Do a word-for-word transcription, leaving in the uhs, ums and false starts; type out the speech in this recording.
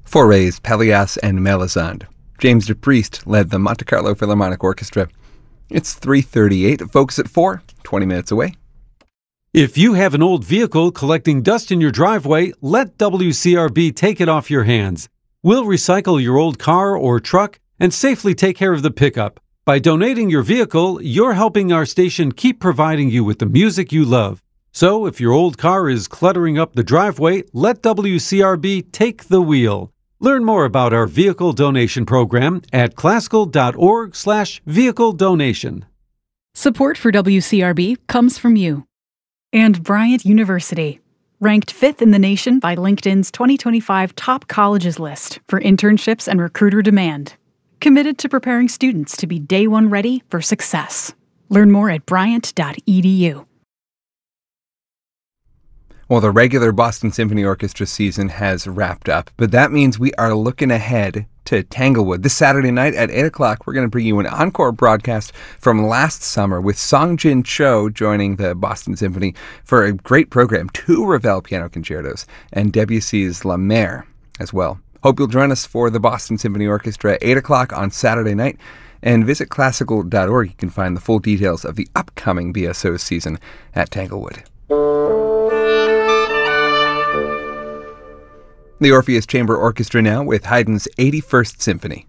Fauré, Pelléas, and Melisande. James DePriest led the Monte Carlo Philharmonic Orchestra. It's three thirty-eight. Focus at four, twenty minutes away. If you have an old vehicle collecting dust in your driveway, let W C R B take it off your hands. We'll recycle your old car or truck and safely take care of the pickup. By donating your vehicle, you're helping our station keep providing you with the music you love. So if your old car is cluttering up the driveway, let W C R B take the wheel. Learn more about our vehicle donation program at classical.org slash vehicle donation. Support for W C R B comes from you. And Bryant University, ranked fifth in the nation by LinkedIn's twenty twenty-five Top Colleges list for internships and recruiter demand. Committed to preparing students to be day one ready for success. Learn more at bryant dot e d u. Well, the regular Boston Symphony Orchestra season has wrapped up, but that means we are looking ahead to Tanglewood. This Saturday night at eight o'clock, we're going to bring you an encore broadcast from last summer with Songjin Cho joining the Boston Symphony for a great program, two Ravel piano concertos, and Debussy's La Mer as well. Hope you'll join us for the Boston Symphony Orchestra at eight o'clock on Saturday night, and visit classical dot org. You can find the full details of the upcoming B S O season at Tanglewood. The Orpheus Chamber Orchestra now with Haydn's eighty-first Symphony.